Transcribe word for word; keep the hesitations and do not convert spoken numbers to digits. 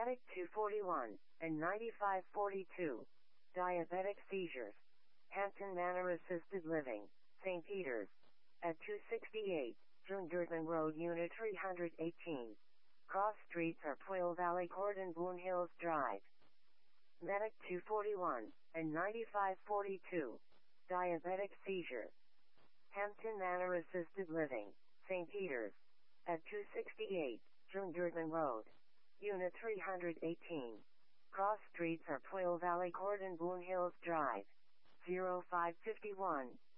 Medic two forty-one and ninety-five forty-two. Diabetic seizures. Hampton Manor Assisted Living, Saint Peter's. At two sixty-eight, Drumderton Road, Unit three eighteen. Cross streets are Puyo Valley Court and Boone Hills Drive. Medic two forty-one and ninety-five forty-two. Diabetic seizures. Hampton Manor Assisted Living, Saint Peter's. At two sixty-eight, Drumderton Road, Unit three eighteen. Cross streets are Puyo Valley Court and Boone Hills Drive. zero five five one.